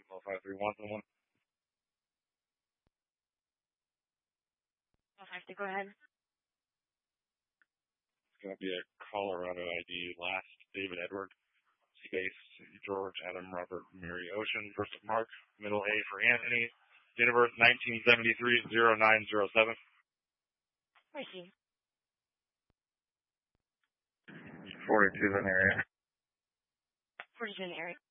531 someone. 150, go ahead. It's going to be a Colorado ID, last David Edward, space George Adam Robert Mary Ocean, first of Mark, middle A for Anthony, date of birth 1973-0907. Where's he? 42 in the area. 42 in the area.